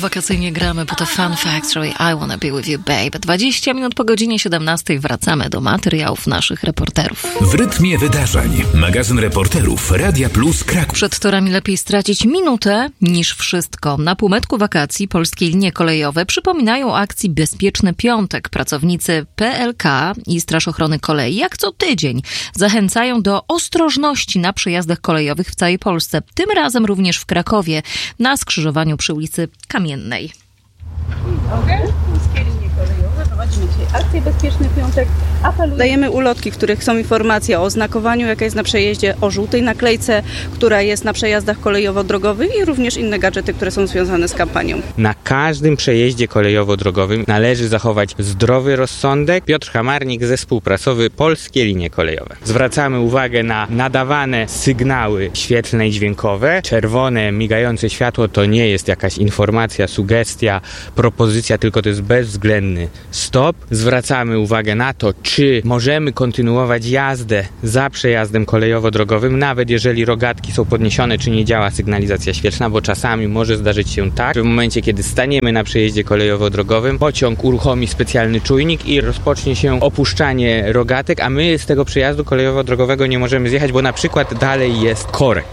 wakacyjnie gramy, bo to Fun Factory, I Wanna Be With You Babe. 20 minut po godzinie 17 wracamy do materiałów naszych reporterów. W rytmie wydarzeń. Magazyn reporterów Radia Plus Kraków. Przed torami lepiej stracić minutę niż wszystko. Na półmetku wakacji polskie linie kolejowe przypominają o akcji Bezpieczny Piątek. Pracownicy PLK i Straż Ochrony Kolei jak co tydzień zachęcają do ostrożności na przejazdach kolejowych w całej Polsce. Tym razem również w Krakowie na skrzyżowaniu przy ulicy Kamiennej. Polskie linie kolejowe prowadzimy dzisiaj akcję Bezpieczny Piątek. Dajemy ulotki, w których są informacje o oznakowaniu, jaka jest na przejeździe, o żółtej naklejce, która jest na przejazdach kolejowo-drogowych i również inne gadżety, które są związane z kampanią. Na każdym przejeździe kolejowo-drogowym należy zachować zdrowy rozsądek. Piotr Hamarnik, zespół prasowy Polskie Linie Kolejowe. Zwracamy uwagę na nadawane sygnały świetlne i dźwiękowe. Czerwone, migające światło to nie jest jakaś informacja, sugestia, propozycja, tylko to jest bezwzględny stop. Zwracamy uwagę na to, czy możemy kontynuować jazdę za przejazdem kolejowo-drogowym, nawet jeżeli rogatki są podniesione, czy nie działa sygnalizacja świetlna, bo czasami może zdarzyć się tak, że w momencie, kiedy staniemy na przejeździe kolejowo-drogowym, pociąg uruchomi specjalny czujnik i rozpocznie się opuszczanie rogatek, a my z tego przejazdu kolejowo-drogowego nie możemy zjechać, bo na przykład dalej jest korek.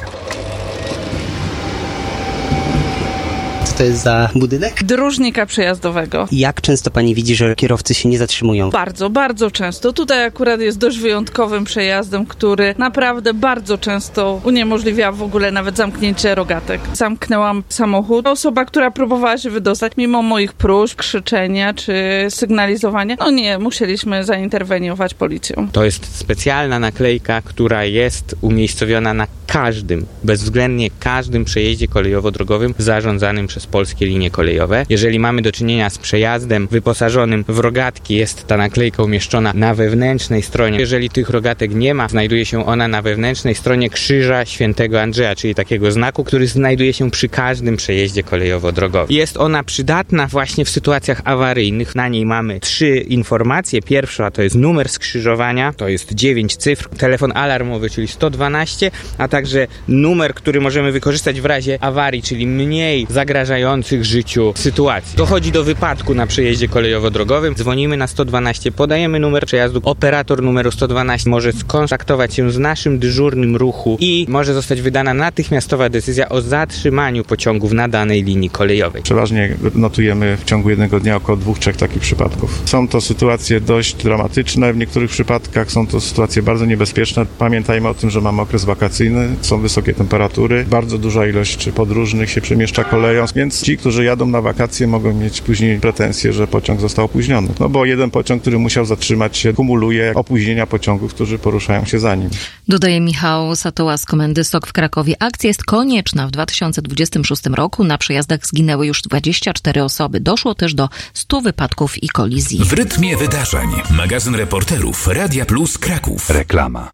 Co to jest za budynek? Dróżnika przejazdowego. Jak często pani widzi, że kierowcy się nie zatrzymują? Bardzo, bardzo często. Tutaj akurat jest dość wyjątkowym przejazdem, który naprawdę bardzo często uniemożliwia w ogóle nawet zamknięcie rogatek. Zamknęłam samochód. Osoba, która próbowała się wydostać, mimo moich próśb, krzyczenia czy sygnalizowania, no nie, musieliśmy zainterweniować policją. To jest specjalna naklejka, która jest umiejscowiona na każdym, bezwzględnie każdym przejeździe kolejowo-drogowym zarządzanym przez Polskie Linie Kolejowe. Jeżeli mamy do czynienia z przejazdem wyposażonym w rogatki, jest ta naklejka umieszczona na wewnętrznej stronie. Jeżeli tych rogatek nie ma, znajduje się ona na wewnętrznej stronie krzyża Świętego Andrzeja, czyli takiego znaku, który znajduje się przy każdym przejeździe kolejowo-drogowym. Jest ona przydatna właśnie w sytuacjach awaryjnych. Na niej mamy 3 informacje. Pierwsza to jest numer skrzyżowania, to jest 9 cyfr, telefon alarmowy, czyli 112, a także numer, który możemy wykorzystać w razie awarii, czyli mniej zagrażających życiu sytuacji. Dochodzi do wypadku na przejeździe kolejowo-drogowym, dzwonimy na 112, podajemy numer przejazdu, operator numeru 112 może skontaktować się z naszym dyżurnym ruchu i może zostać wydana natychmiastowa decyzja o zatrzymaniu pociągów na danej linii kolejowej. Przeważnie notujemy w ciągu jednego dnia około 2-3 takich przypadków. Są to sytuacje dość dramatyczne, w niektórych przypadkach są to sytuacje bardzo niebezpieczne. Pamiętajmy o tym, że mamy okres wakacyjny, są wysokie temperatury, bardzo duża ilość podróżnych się przemieszcza koleją, więc ci, którzy jadą na wakacje, mogą mieć później pretensje, że pociąg został opóźniony. No bo jeden pociąg, który musiał zatrzymać się, kumuluje opóźnienia pociągów, którzy poruszają się za nim. Dodaje Michał Satoła z Komendy SOK w Krakowie. Akcja jest konieczna. W 2026 roku na przejazdach zginęły już 24 osoby. Doszło też do 100 wypadków i kolizji. W rytmie wydarzeń. Magazyn reporterów Radia Plus Kraków. Reklama.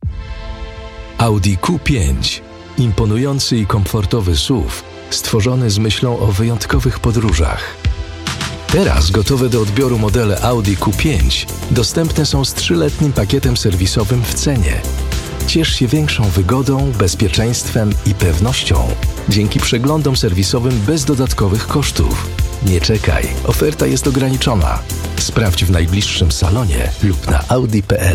Audi Q5. Imponujący i komfortowy SUV, stworzony z myślą o wyjątkowych podróżach. Teraz gotowe do odbioru modele Audi Q5 dostępne są z 3-letnim pakietem serwisowym w cenie. Ciesz się większą wygodą, bezpieczeństwem i pewnością dzięki przeglądom serwisowym bez dodatkowych kosztów. Nie czekaj, oferta jest ograniczona. Sprawdź w najbliższym salonie lub na audi.pl.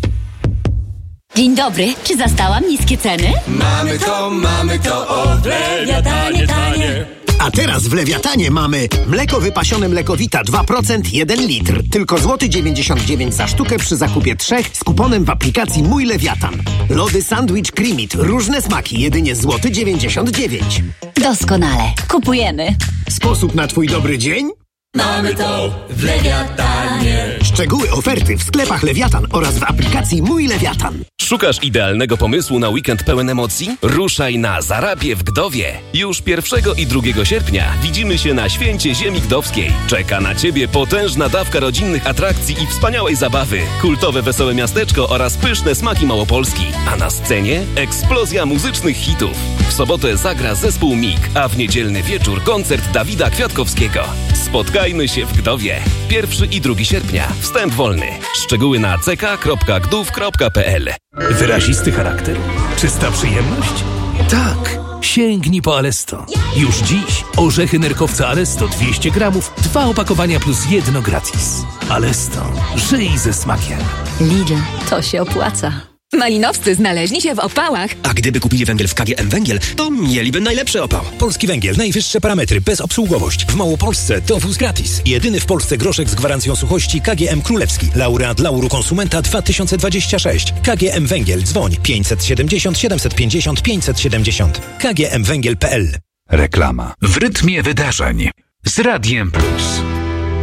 Dzień dobry, czy zastałam niskie ceny? Mamy to, od Lewiatanie tanie. A teraz w Lewiatanie mamy mleko wypasione Mlekowita 2% 1 litr. Tylko złoty 99 za sztukę przy zakupie 3 z kuponem w aplikacji Mój Lewiatan. Lody Sandwich Creamit, różne smaki, jedynie złoty 99. Doskonale, kupujemy. Sposób na twój dobry dzień? Mamy to w Lewiatanie. Szczegóły oferty w sklepach Lewiatan oraz w aplikacji Mój Lewiatan. Szukasz idealnego pomysłu na weekend pełen emocji? Ruszaj na Zarabię w Gdowie. Już 1 i 2 sierpnia widzimy się na Święcie Ziemi Gdowskiej. Czeka na Ciebie potężna dawka rodzinnych atrakcji i wspaniałej zabawy. Kultowe wesołe miasteczko oraz pyszne smaki Małopolski. A na scenie eksplozja muzycznych hitów. W sobotę zagra zespół MIG, a w niedzielny wieczór koncert Dawida Kwiatkowskiego. Spotkajmy się w Gdowie. 1 i 2 sierpnia. Wstęp wolny. Szczegóły na ck.gdów.pl. Wyrazisty charakter? Czysta przyjemność? Tak. Sięgnij po Alesto. Już dziś orzechy nerkowca Alesto 200 gramów, 2 opakowania plus 1 gratis. Alesto. Żyj ze smakiem. Lidl, to się opłaca. Malinowscy znaleźli się w opałach. A gdyby kupili węgiel w KGM Węgiel, to mieliby najlepszy opał. Polski Węgiel. Najwyższe parametry. Bezobsługowość. W Małopolsce dowóz gratis. Jedyny w Polsce groszek z gwarancją suchości KGM Królewski. Laureat Lauru Konsumenta 2026. KGM Węgiel. Dzwoń 570 750 570. kgmwęgiel.pl. Reklama. W rytmie wydarzeń. Z Radiem Plus.